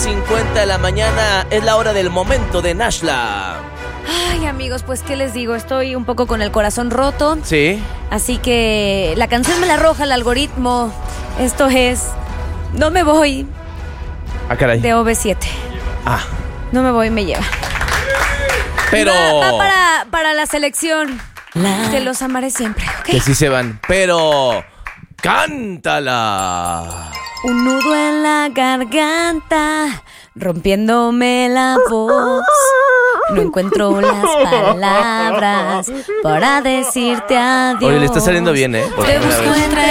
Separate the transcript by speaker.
Speaker 1: 9:50 de la mañana. Es la hora del momento de Nashla.
Speaker 2: Ay, amigos, pues qué les digo, estoy un poco con el corazón roto.
Speaker 1: Sí.
Speaker 2: Así que la canción me la arroja el algoritmo. Esto es No me voy.
Speaker 1: Ah, caray.
Speaker 2: De OV7.
Speaker 1: Ah.
Speaker 2: No me voy, me lleva.
Speaker 1: Pero
Speaker 2: Va para la selección. Te los amaré siempre, ¿ok?
Speaker 1: que sí se van. Pero cántala.
Speaker 2: Un nudo en la garganta, rompiéndome la voz. No encuentro las palabras para decirte adiós.
Speaker 1: Oye, le está saliendo bien, ¿eh?
Speaker 2: Te busco entre